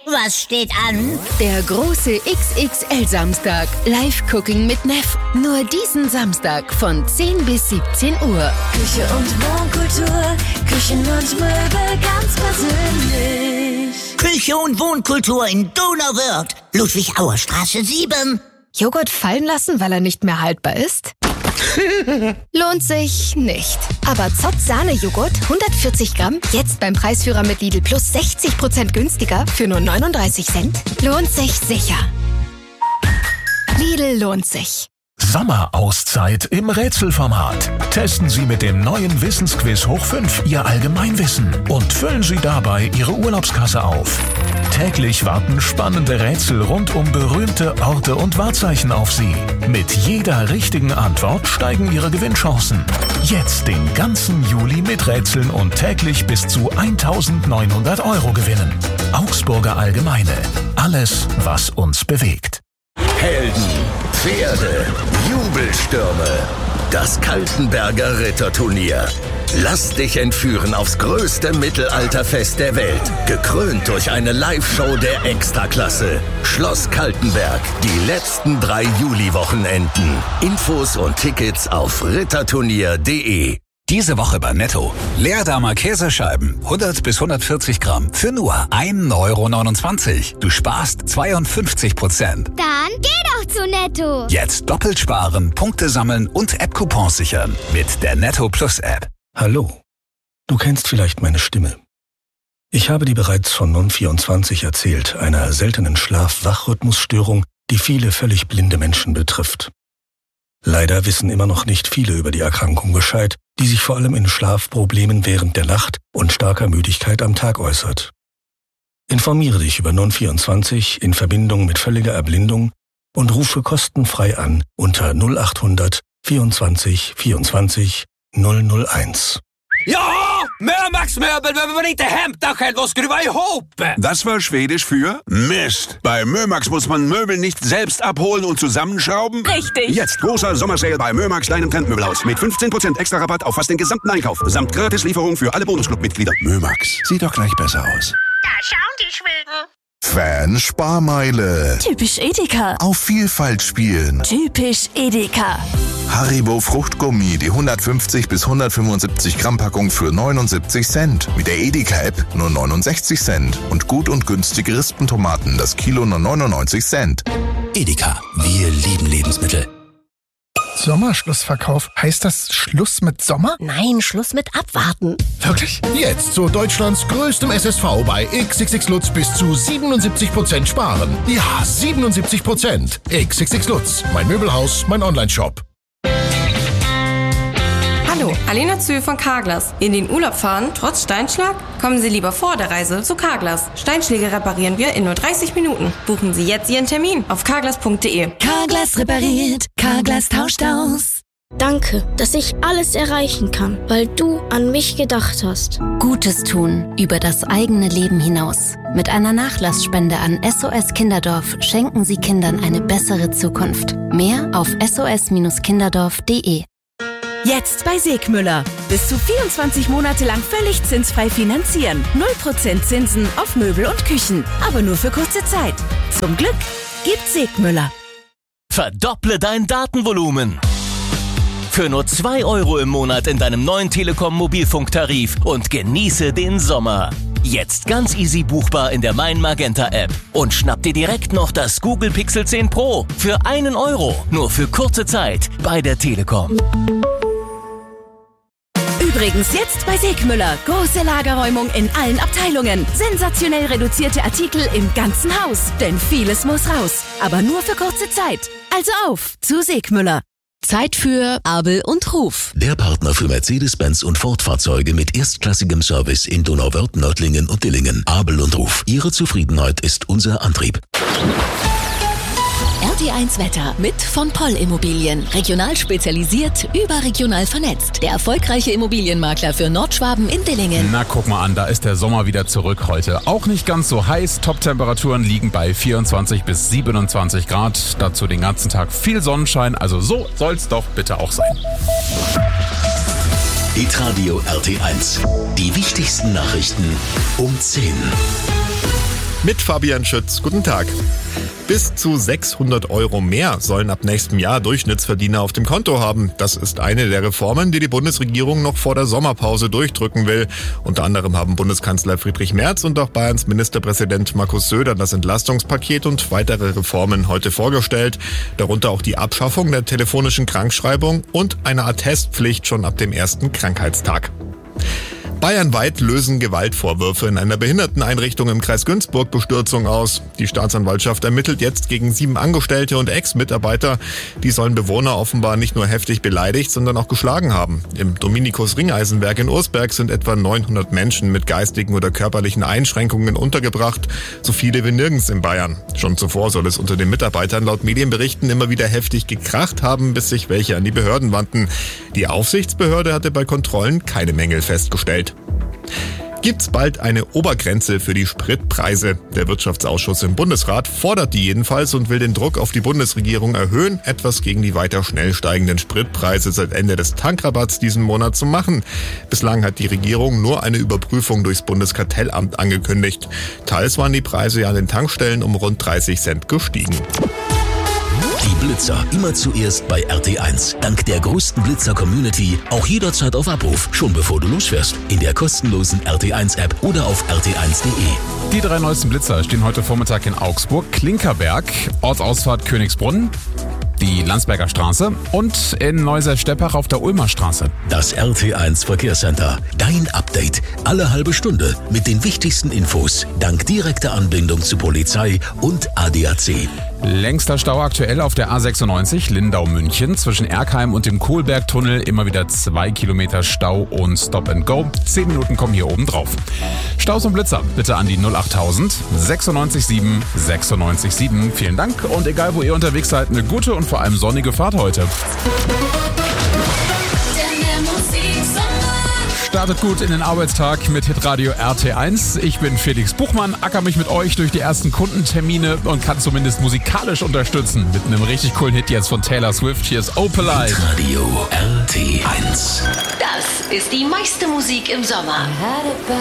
Was steht an? Der große XXL-Samstag. Live-Cooking mit Neff. Nur diesen Samstag von 10 bis 17 Uhr. Küche und Wohnkultur, Küchen und Möbel ganz persönlich. Küche und Wohnkultur in Donauwörth. Ludwig-Auer-Straße 7. Joghurt fallen lassen, weil er nicht mehr haltbar ist? Lohnt sich nicht. Aber Zott Sahne-Joghurt, 140 Gramm, jetzt beim Preisführer mit Lidl Plus 60% günstiger für nur 39 Cent. Lohnt sich sicher. Lidl lohnt sich. Sommerauszeit im Rätselformat. Testen Sie mit dem neuen Wissensquiz Hoch 5 Ihr Allgemeinwissen und füllen Sie dabei Ihre Urlaubskasse auf. Täglich warten spannende Rätsel rund um berühmte Orte und Wahrzeichen auf Sie. Mit jeder richtigen Antwort steigen Ihre Gewinnchancen. Jetzt den ganzen Juli mit Rätseln und täglich bis zu 1.900 € gewinnen. Augsburger Allgemeine. Alles, was uns bewegt. Helden, Pferde, Jubelstürme. Das Kaltenberger Ritterturnier. Lass dich entführen aufs größte Mittelalterfest der Welt. Gekrönt durch eine Live-Show der Extraklasse. Schloss Kaltenberg. Die letzten 3 Juli-Wochenenden. Infos und Tickets auf ritterturnier.de. Diese Woche bei Netto. Leerdammer Käsescheiben, 100 bis 140 Gramm, für nur 1,29 €. Du sparst 52%. Dann geh doch zu Netto. Jetzt doppelt sparen, Punkte sammeln und App-Coupons sichern mit der Netto Plus App. Hallo, du kennst vielleicht meine Stimme. Ich habe dir bereits von Non24 erzählt, einer seltenen Schlaf-Wach-Rhythmusstörung, die viele völlig blinde Menschen betrifft. Leider wissen immer noch nicht viele über die Erkrankung Bescheid, die sich vor allem in Schlafproblemen während der Nacht und starker Müdigkeit am Tag äußert. Informiere dich über Non24 in Verbindung mit völliger Erblindung und rufe kostenfrei an unter 0800 24 24 001. Ja, Mömax-Möbel, wenn man inte hämtar själv och skruva ihop. Das war Schwedisch für Mist. Bei Mömax muss man Möbel nicht selbst abholen und zusammenschrauben. Richtig. Jetzt großer Sommersale bei Mömax, deinem Trendmöbelhaus. Mit 15% extra Rabatt auf fast den gesamten Einkauf. Samt Gratislieferung für alle Bonusclub-Mitglieder. Mömax, sieht doch gleich besser aus. Da schauen die Schweden. Fan-Sparmeile. Typisch Edeka. Auf Vielfalt spielen. Typisch Edeka. Haribo Fruchtgummi, die 150 bis 175 Gramm Packung für 79 Cent. Mit der Edeka-App nur 69 Cent. Und gut und günstige Rispentomaten, das Kilo nur 99 Cent. Edeka, wir lieben Lebensmittel. Sommerschlussverkauf. Heißt das Schluss mit Sommer? Nein, Schluss mit Abwarten. Wirklich? Jetzt zu Deutschlands größtem SSV bei XXX Lutz bis zu 77% sparen. Ja, 77%. XXX Lutz. Mein Möbelhaus, mein Onlineshop. Hallo, Alena Zühl von Carglass. In den Urlaub fahren, trotz Steinschlag? Kommen Sie lieber vor der Reise zu Carglass. Steinschläge reparieren wir in nur 30 Minuten. Buchen Sie jetzt Ihren Termin auf carglass.de. Carglass repariert, Carglass tauscht aus. Danke, dass ich alles erreichen kann, weil du an mich gedacht hast. Gutes tun über das eigene Leben hinaus. Mit einer Nachlassspende an SOS Kinderdorf schenken Sie Kindern eine bessere Zukunft. Mehr auf sos-kinderdorf.de. Jetzt bei Segmüller. Bis zu 24 Monate lang völlig zinsfrei finanzieren. 0% Zinsen auf Möbel und Küchen. Aber nur für kurze Zeit. Zum Glück gibt Segmüller. Verdopple dein Datenvolumen. Für nur 2 € im Monat in deinem neuen Telekom-Mobilfunktarif und genieße den Sommer. Jetzt ganz easy buchbar in der Mein Magenta App. Und schnapp dir direkt noch das Google Pixel 10 Pro für 1 €. Nur für kurze Zeit bei der Telekom. Übrigens jetzt bei Segmüller. Große Lagerräumung in allen Abteilungen. Sensationell reduzierte Artikel im ganzen Haus. Denn vieles muss raus. Aber nur für kurze Zeit. Also auf zu Segmüller. Zeit für Abel und Ruf. Der Partner für Mercedes-Benz und Ford-Fahrzeuge mit erstklassigem Service in Donauwörth, Nördlingen und Dillingen. Abel und Ruf. Ihre Zufriedenheit ist unser Antrieb. RT1 Wetter mit von Poll Immobilien. Regional spezialisiert, überregional vernetzt. Der erfolgreiche Immobilienmakler für Nordschwaben in Dillingen. Na, guck mal an, da ist der Sommer wieder zurück heute. Auch nicht ganz so heiß. Top-Temperaturen liegen bei 24 bis 27 Grad. Dazu den ganzen Tag viel Sonnenschein. Also so soll's doch bitte auch sein. Hitradio RT1. Die wichtigsten Nachrichten um 10. Mit Fabian Schütz. Guten Tag. Bis zu 600 € mehr sollen ab nächstem Jahr Durchschnittsverdiener auf dem Konto haben. Das ist eine der Reformen, die die Bundesregierung noch vor der Sommerpause durchdrücken will. Unter anderem haben Bundeskanzler Friedrich Merz und auch Bayerns Ministerpräsident Markus Söder das Entlastungspaket und weitere Reformen heute vorgestellt. Darunter auch die Abschaffung der telefonischen Krankschreibung und eine Attestpflicht schon ab dem ersten Krankheitstag. Bayernweit lösen Gewaltvorwürfe in einer Behinderteneinrichtung im Kreis Günzburg Bestürzung aus. Die Staatsanwaltschaft ermittelt jetzt gegen 7 Angestellte und Ex-Mitarbeiter. Die sollen Bewohner offenbar nicht nur heftig beleidigt, sondern auch geschlagen haben. Im Dominikus-Ringeisenwerk in Ursberg sind etwa 900 Menschen mit geistigen oder körperlichen Einschränkungen untergebracht. So viele wie nirgends in Bayern. Schon zuvor soll es unter den Mitarbeitern laut Medienberichten immer wieder heftig gekracht haben, bis sich welche an die Behörden wandten. Die Aufsichtsbehörde hatte bei Kontrollen keine Mängel festgestellt. Gibt's bald eine Obergrenze für die Spritpreise? Der Wirtschaftsausschuss im Bundesrat fordert die jedenfalls und will den Druck auf die Bundesregierung erhöhen, etwas gegen die weiter schnell steigenden Spritpreise seit Ende des Tankrabatts diesen Monat zu machen. Bislang hat die Regierung nur eine Überprüfung durchs Bundeskartellamt angekündigt. Teils waren die Preise ja an den Tankstellen um rund 30 Cent gestiegen. Die Blitzer immer zuerst bei RT1. Dank der größten Blitzer-Community auch jederzeit auf Abruf, schon bevor du losfährst. In der kostenlosen RT1-App oder auf rt1.de. Die 3 neuesten Blitzer stehen heute Vormittag in Augsburg, Klinkerberg, Ortsausfahrt Königsbrunn, die Landsberger Straße und in Neuser-Steppach auf der Ulmer Straße. Das RT1 Verkehrscenter. Dein Update. Alle halbe Stunde mit den wichtigsten Infos. Dank direkter Anbindung zu Polizei und ADAC. Längster Stau aktuell auf der A96 Lindau-München zwischen Erkheim und dem Kohlbergtunnel. Immer wieder 2 Kilometer Stau und Stop and Go. 10 Minuten kommen hier oben drauf. Staus und Blitzer bitte an die 08000 967 967. Vielen Dank und egal wo ihr unterwegs seid, eine gute und vor allem sonnige Fahrt heute. Startet gut in den Arbeitstag mit Hitradio RT1. Ich bin Felix Buchmann, acker mich mit euch durch die ersten Kundentermine und kann zumindest musikalisch unterstützen. Mit einem richtig coolen Hit jetzt von Taylor Swift. Hier ist Opalite. Hitradio RT1. Das ist die meiste Musik im Sommer.